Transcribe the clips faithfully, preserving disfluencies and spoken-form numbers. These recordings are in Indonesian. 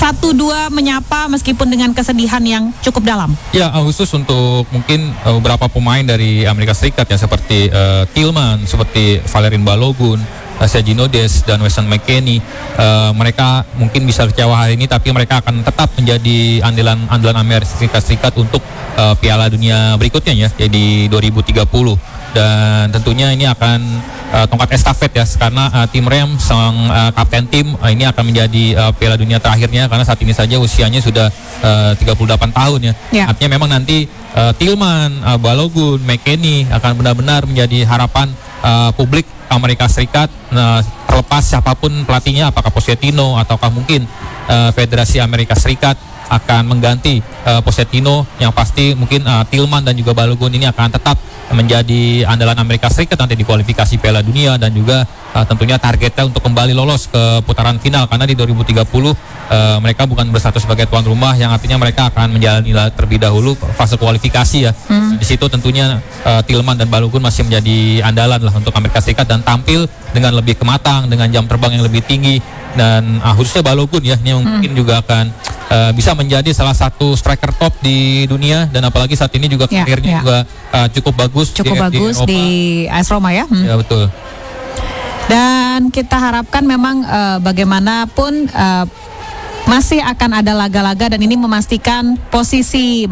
satu dua menyapa meskipun dengan kesedihan yang cukup dalam. Ya, khusus untuk mungkin uh, beberapa pemain dari Amerika Serikat ya, seperti uh, Tillman, seperti Valerie Balogun, uh, Sergio Nodes dan Weston McKennie. Uh, mereka mungkin bisa kecewa hari ini, tapi mereka akan tetap menjadi andalan andalan Amerika Serikat untuk uh, Piala Dunia berikutnya ya, jadi dua ribu tiga puluh. Dan tentunya ini akan uh, tongkat estafet ya, karena uh, Tim Rem sang uh, kapten tim uh, ini akan menjadi uh, Piala Dunia terakhirnya, karena saat ini saja usianya sudah uh, tiga puluh delapan tahun ya. Ya. Artinya memang nanti uh, Tillman, uh, Balogun, McKennie akan benar-benar menjadi harapan uh, publik Amerika Serikat, uh, terlepas siapapun pelatihnya, apakah Pochettino ataukah mungkin uh, Federasi Amerika Serikat akan mengganti uh, Pochettino. Yang pasti mungkin uh, Tillman dan juga Balogun ini akan tetap menjadi andalan Amerika Serikat nanti di kualifikasi Piala Dunia, dan juga uh, tentunya targetnya untuk kembali lolos ke putaran final, karena di dua ribu tiga puluh uh, mereka bukan berstatus sebagai tuan rumah, yang artinya mereka akan menjalani terlebih dahulu fase kualifikasi ya. Hmm. Di situ tentunya uh, Tillman dan Balogun masih menjadi andalan lah untuk Amerika Serikat, dan tampil dengan lebih kematang, dengan jam terbang yang lebih tinggi, dan uh, khususnya Balogun ya, ini mungkin hmm. juga akan uh, bisa menjadi salah satu striker top di dunia, dan apalagi saat ini juga ya, karirnya ya. juga uh, cukup bagus cukup di, bagus di, di A S Roma ya. Hmm. Ya betul. Dan kita harapkan memang uh, bagaimanapun uh, masih akan ada laga-laga, dan ini memastikan posisi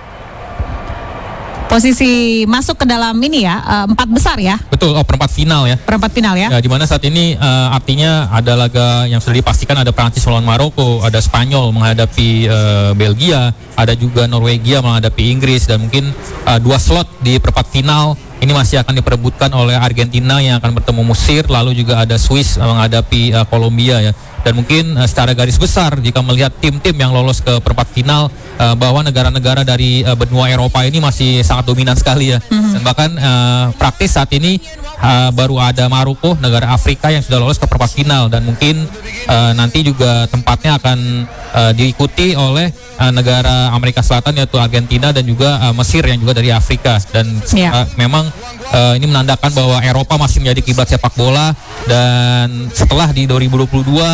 posisi masuk ke dalam ini ya, uh, empat besar ya. Betul, oh perempat final ya. Perempat final ya. Ya, di mana saat ini uh, artinya ada laga yang sudah dipastikan, ada Prancis melawan Maroko, ada Spanyol menghadapi uh, Belgia, ada juga Norwegia menghadapi Inggris, dan mungkin uh, dua slot di perempat final ini masih akan diperebutkan oleh Argentina yang akan bertemu Mesir, lalu juga ada Swiss menghadapi uh, Kolombia ya. Dan mungkin uh, secara garis besar jika melihat tim-tim yang lolos ke perempat final, uh, bahwa negara-negara dari uh, benua Eropa ini masih sangat dominan sekali ya. Mm-hmm. Dan bahkan uh, praktis saat ini uh, baru ada Maroko, negara Afrika, yang sudah lolos ke perempat final, dan mungkin uh, nanti juga tempatnya akan uh, diikuti oleh uh, negara Amerika Selatan, yaitu Argentina dan juga uh, Mesir yang juga dari Afrika. Dan yeah. uh, memang uh, ini menandakan bahwa Eropa masih menjadi kiblat sepak bola, dan setelah di dua ribu dua puluh dua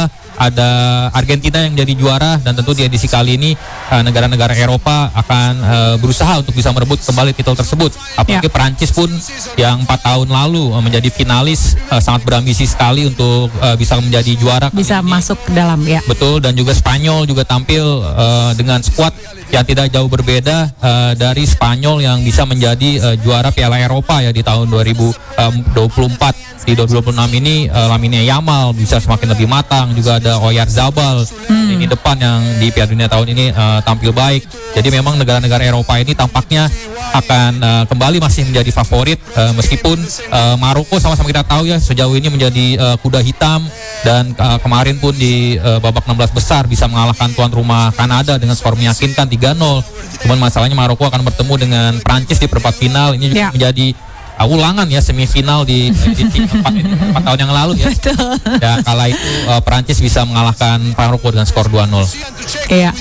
ada Argentina yang jadi juara, dan tentu di edisi kali ini uh, negara-negara Eropa akan uh, berusaha untuk bisa merebut kembali titel tersebut. Apalagi ya. Perancis pun yang empat tahun lalu uh, menjadi finalis uh, sangat berambisi sekali untuk uh, bisa menjadi juara. Bisa masuk ke dalam ya. Betul, dan juga Spanyol juga tampil uh, dengan skuad yang tidak jauh berbeda uh, dari Spanyol yang bisa menjadi uh, juara Piala Eropa ya di tahun dua ribu dua puluh empat. Di dua ribu dua puluh enam ini uh, Lamine Yamal bisa semakin lebih matang, juga ada Oyarzabal hmm. ini depan yang di Piala Dunia tahun ini uh, tampil baik. Jadi memang negara-negara Eropa ini tampaknya akan uh, kembali masih menjadi favorit, uh, meskipun uh, Maroko sama-sama kita tahu ya sejauh ini menjadi uh, kuda hitam, dan uh, kemarin pun di uh, babak enam belas besar bisa mengalahkan tuan rumah Kanada dengan skor meyakinkan tiga nol. Cuman masalahnya Maroko akan bertemu dengan Prancis di perempat final, ini juga yeah. menjadi uh, ulangan ya semifinal di edisi empat, empat tahun yang lalu ya. Ya kala itu uh, Prancis bisa mengalahkan Maroko dengan skor dua nol. Iya.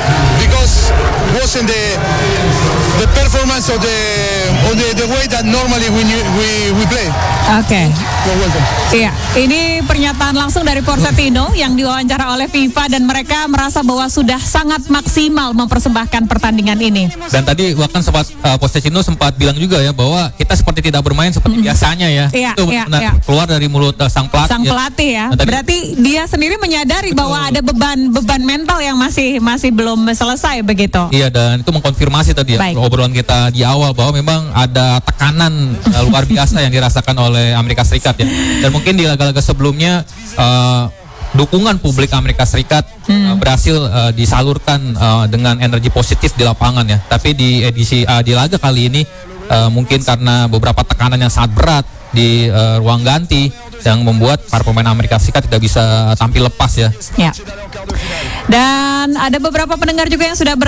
Because wasn't the the performance of the of the, the way that normally we we we play. Oke. Okay. Iya, ini pernyataan langsung dari Pochettino yang diwawancara oleh FIFA, dan mereka merasa bahwa sudah sangat maksimal mempersembahkan pertandingan ini. Dan tadi bahkan sempat uh, Pochettino sempat bilang juga ya bahwa kita seperti tidak bermain seperti mm-hmm. biasanya ya. Iya, itu iya, benar iya. keluar dari mulut uh, sang pelatih. Sang pelatih ya. ya. Berarti dia sendiri menyadari betul. bahwa ada beban beban mental yang masih masih belum selesai begitu. Iya, dan itu mengkonfirmasi tadi ya obrolan kita di awal bahwa memang ada tekanan uh, luar biasa yang dirasakan oleh Amerika Serikat ya. Dan mungkin di laga-laga sebelumnya uh, dukungan publik Amerika Serikat hmm. uh, berhasil uh, disalurkan uh, dengan energi positif di lapangan ya. Tapi di edisi uh, di laga kali ini uh, mungkin karena beberapa tekanan yang sangat berat di uh, ruang ganti yang membuat para pemain Amerika Serikat tidak bisa tampil lepas ya. Ya. Dan ada beberapa pendengar juga yang sudah ber